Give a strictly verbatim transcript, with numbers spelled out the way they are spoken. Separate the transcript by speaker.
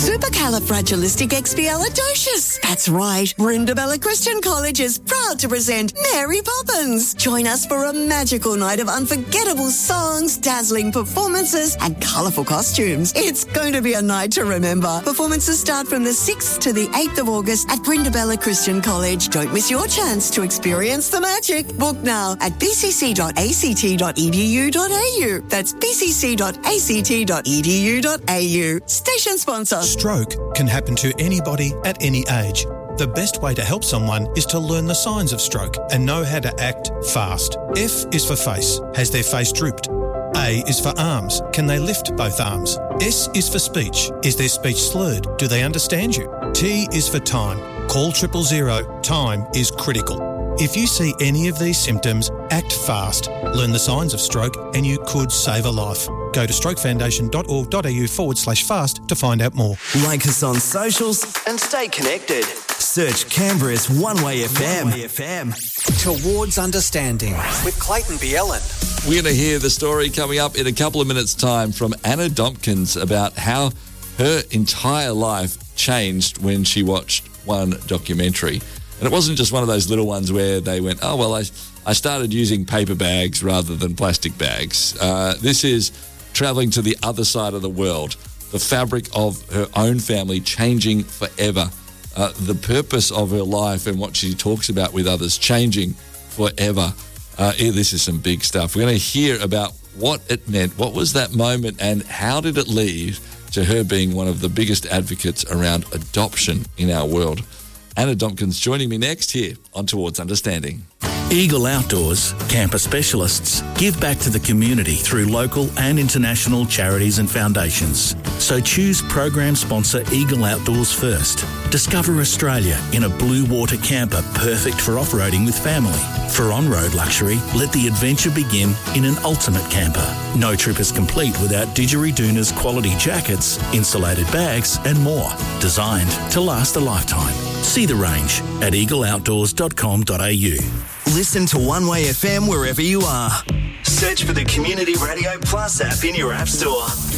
Speaker 1: Supercalifragilisticexpialidocious. That's right. Brindabella Christian College is proud to present Mary Poppins. Join us for a magical night of unforgettable songs, dazzling performances, and colourful costumes. It's going to be a night to remember. Performances start from the sixth to the eighth of August at Brindabella Christian College. Don't miss your chance to experience the magic. Book now at b c c dot a c t dot e d u dot a u. That's b c c dot a c t dot e d u dot a u. Station sponsor.
Speaker 2: Stroke can happen to anybody at any age. The best way to help someone is to learn the signs of stroke and know how to act fast. F is for face. Has their face drooped? A is for arms. Can they lift both arms? S is for speech. Is their speech slurred? Do they understand you? T is for time. Call triple zero. Time is critical. If you see any of these symptoms, act fast. Learn the signs of stroke and you could save a life. Go to strokefoundation.org.au forward slash fast to find out more.
Speaker 3: Like us on socials and stay connected. Search Canberra's One Way F M. One Way F M.
Speaker 4: Towards Understanding with Clayton Bielen.
Speaker 5: We're going to hear the story coming up in a couple of minutes' time from Anna Dompkins about how her entire life changed when she watched one documentary. And it wasn't just one of those little ones where they went, oh, well, I, I started using paper bags rather than plastic bags. Uh, this is travelling to the other side of the world, the fabric of her own family changing forever, uh, the purpose of her life and what she talks about with others changing forever. Uh, yeah, this is some big stuff. We're going to hear about what it meant, what was that moment, and how did it lead to her being one of the biggest advocates around adoption in our world. Anna Dompkins joining me next here on Towards Understanding.
Speaker 6: Eagle Outdoors, camper specialists, give back to the community through local and international charities and foundations. So choose program sponsor Eagle Outdoors first. Discover Australia in a blue water camper perfect for off-roading with family. For on-road luxury, let the adventure begin in an ultimate camper. No trip is complete without Didgeridoon's quality jackets, insulated bags and more. Designed to last a lifetime. See the range at eagle outdoors dot com dot a u.
Speaker 3: Listen to One Way F M wherever you are. Search for the Community Radio Plus app in your app store.